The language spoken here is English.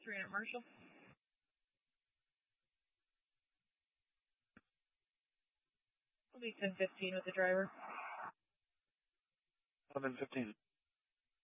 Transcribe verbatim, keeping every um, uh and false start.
three hundred Marshall. Will be ten fifteen with the driver. eleven fifteen.